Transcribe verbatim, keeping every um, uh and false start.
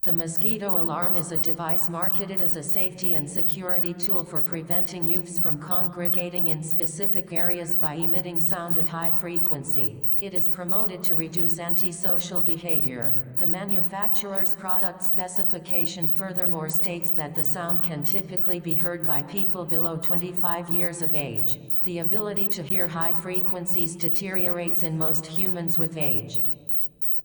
The mosquito alarm is a device marketed as a safety and security tool for preventing youths from congregating in specific areas by emitting sound at high frequency. It is promoted to reduce antisocial behavior. The manufacturer's product specification furthermore states that the sound can typically be heard by people below twenty-five years of age. The ability to hear high frequencies deteriorates in most humans with age.